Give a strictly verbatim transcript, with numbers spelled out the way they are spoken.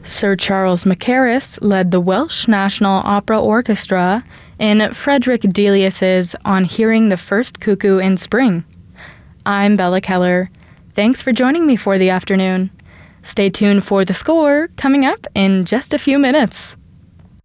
Sir Charles Mackerras led the Welsh National Opera Orchestra in Frederick Delius's On Hearing the First Cuckoo in Spring. I'm Bella Keller. Thanks for joining me for the afternoon. Stay tuned for The Score, coming up in just a few minutes.